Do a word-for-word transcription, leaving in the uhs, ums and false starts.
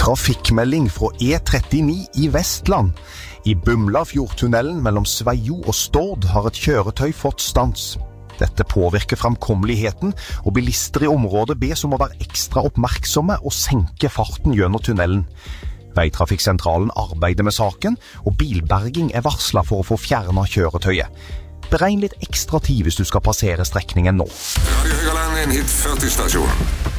Trafikkmelding fra E trettini i Vestland. I Bumlafjordtunnelen mellom Sveio og Stord har et kjøretøy fått stans. Dette påvirker framkommeligheten, og bilister i området bes om å være ekstra oppmerksomme og senke farten gjennom tunnelen. Veitrafikksentralen arbeider med saken, og bilberging er varslet for å få fjernet kjøretøyet. Beregn litt ekstra tid hvis du skal passere strekningen nå. Radio Høgaland, en hit førti stasjon.